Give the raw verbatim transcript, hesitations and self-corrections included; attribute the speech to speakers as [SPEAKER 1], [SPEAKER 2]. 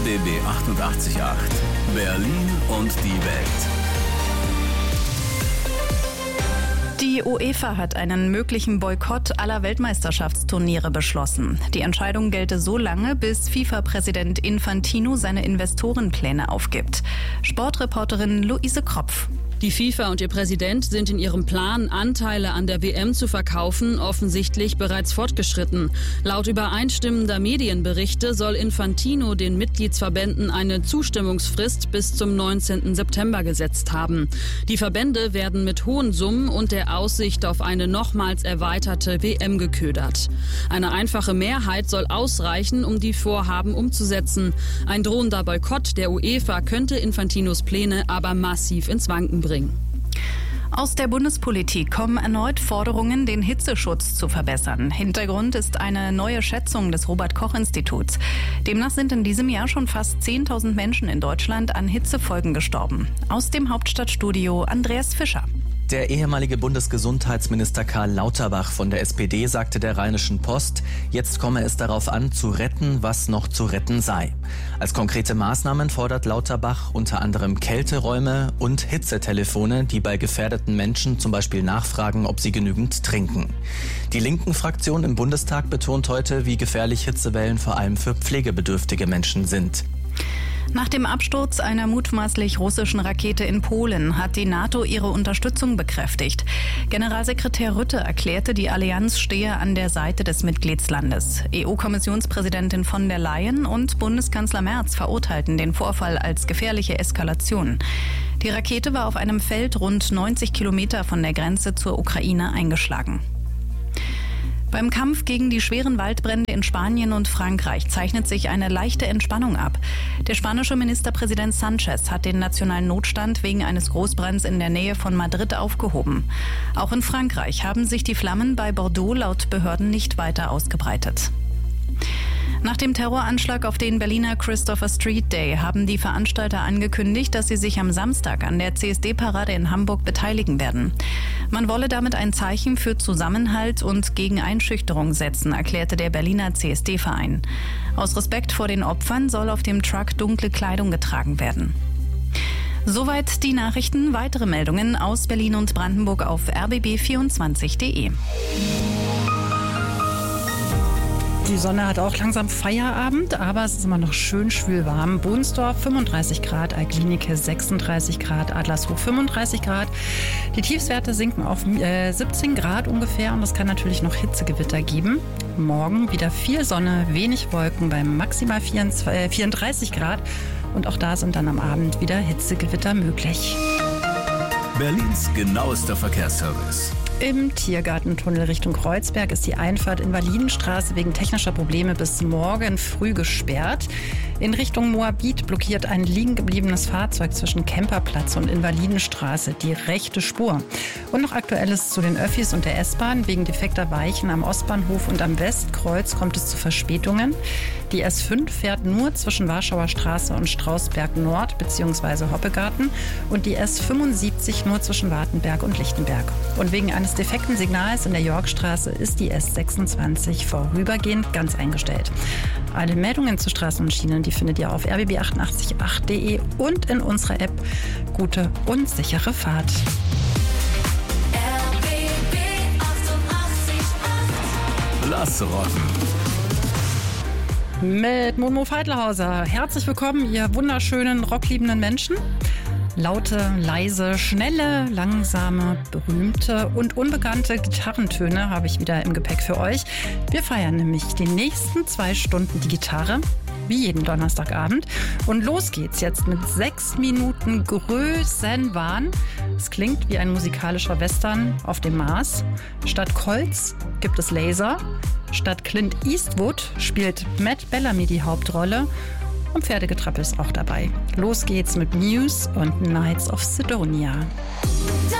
[SPEAKER 1] B B achtundachtzig Komma acht. Berlin und die Welt.
[SPEAKER 2] Die UEFA hat einen möglichen Boykott aller Weltmeisterschaftsturniere beschlossen. Die Entscheidung gelte so lange, bis FIFA-Präsident Infantino seine Investorenpläne aufgibt. Sportreporterin Luise Kropf.
[SPEAKER 3] Die FIFA und ihr Präsident sind in ihrem Plan, Anteile an der W M zu verkaufen, offensichtlich bereits fortgeschritten. Laut übereinstimmender Medienberichte soll Infantino den Mitgliedsverbänden eine Zustimmungsfrist bis zum neunzehnten September gesetzt haben. Die Verbände werden mit hohen Summen und der Aussicht auf eine nochmals erweiterte W M geködert. Eine einfache Mehrheit soll ausreichen, um die Vorhaben umzusetzen. Ein drohender Boykott der UEFA könnte Infantinos Pläne aber massiv ins Wanken bringen.
[SPEAKER 2] Aus der Bundespolitik kommen erneut Forderungen, den Hitzeschutz zu verbessern. Hintergrund ist eine neue Schätzung des Robert-Koch-Instituts. Demnach sind in diesem Jahr schon fast zehntausend Menschen in Deutschland an Hitzefolgen gestorben. Aus dem Hauptstadtstudio Andreas Fischer.
[SPEAKER 4] Der ehemalige Bundesgesundheitsminister Karl Lauterbach von der S P D sagte der Rheinischen Post, jetzt komme es darauf an, zu retten, was noch zu retten sei. Als konkrete Maßnahmen fordert Lauterbach unter anderem Kälteräume und Hitzetelefone, die bei gefährdeten Menschen zum Beispiel nachfragen, ob sie genügend trinken. Die linken Fraktion im Bundestag betont heute, wie gefährlich Hitzewellen vor allem für pflegebedürftige Menschen sind.
[SPEAKER 2] Nach dem Absturz einer mutmaßlich russischen Rakete in Polen hat die NATO ihre Unterstützung bekräftigt. Generalsekretär Rutte erklärte, die Allianz stehe an der Seite des Mitgliedslandes. E U-Kommissionspräsidentin von der Leyen und Bundeskanzler Merz verurteilten den Vorfall als gefährliche Eskalation. Die Rakete war auf einem Feld rund neunzig Kilometer von der Grenze zur Ukraine eingeschlagen. Beim Kampf gegen die schweren Waldbrände in Spanien und Frankreich zeichnet sich eine leichte Entspannung ab. Der spanische Ministerpräsident Sánchez hat den nationalen Notstand wegen eines Großbrands in der Nähe von Madrid aufgehoben. Auch in Frankreich haben sich die Flammen bei Bordeaux laut Behörden nicht weiter ausgebreitet. Nach dem Terroranschlag auf den Berliner Christopher Street Day haben die Veranstalter angekündigt, dass sie sich am Samstag an der C S D-Parade in Hamburg beteiligen werden. Man wolle damit ein Zeichen für Zusammenhalt und gegen Einschüchterung setzen, erklärte der Berliner C S D-Verein. Aus Respekt vor den Opfern soll auf dem Truck dunkle Kleidung getragen werden. Soweit die Nachrichten. Weitere Meldungen aus Berlin und Brandenburg auf r b b vierundzwanzig punkt de.
[SPEAKER 5] Die Sonne hat auch langsam Feierabend, aber es ist immer noch schön schwül warm. Bohnsdorf fünfunddreißig Grad, Alklinike sechsunddreißig Grad, Adlershof fünfunddreißig Grad. Die Tiefstwerte sinken auf äh, siebzehn Grad ungefähr und es kann natürlich noch Hitzegewitter geben. Morgen wieder viel Sonne, wenig Wolken bei maximal vierunddreißig Grad und auch da sind dann am Abend wieder Hitzegewitter möglich.
[SPEAKER 1] Berlins genauester Verkehrsservice.
[SPEAKER 5] Im Tiergartentunnel Richtung Kreuzberg ist die Einfahrt Invalidenstraße wegen technischer Probleme bis morgen früh gesperrt. In Richtung Moabit blockiert ein liegen gebliebenes Fahrzeug zwischen Kemperplatz und Invalidenstraße die rechte Spur. Und noch Aktuelles zu den Öffis und der S-Bahn. Wegen defekter Weichen am Ostbahnhof und am Westkreuz kommt es zu Verspätungen. Die S fünf fährt nur zwischen Warschauer Straße und Strausberg Nord bzw. Hoppegarten und die S fünfundsiebzig nur zwischen Wartenberg und Lichtenberg. Und wegen eines defekten Signals in der Yorkstraße ist die S sechsundzwanzig vorübergehend ganz eingestellt. Alle Meldungen zu Straßen und Schienen, die findet ihr auf r b b achtundachtzig Komma acht punkt de und in unserer App. Gute und sichere Fahrt.
[SPEAKER 1] R B B achtundachtzig Komma acht. Lass rocken.
[SPEAKER 5] Mit Momo Feidlhauser. Herzlich willkommen, ihr wunderschönen, rockliebenden Menschen. Laute, leise, schnelle, langsame, berühmte und unbekannte Gitarrentöne habe ich wieder im Gepäck für euch. Wir feiern nämlich die nächsten zwei Stunden die Gitarre, wie jeden Donnerstagabend. Und los geht's jetzt mit sechs Minuten Größenwahn. Es klingt wie ein musikalischer Western auf dem Mars. Statt Colts gibt es Laser. Statt Clint Eastwood spielt Matt Bellamy die Hauptrolle. Und Pferdegetrappel ist auch dabei. Los geht's mit Muse und Knights of Sidonia.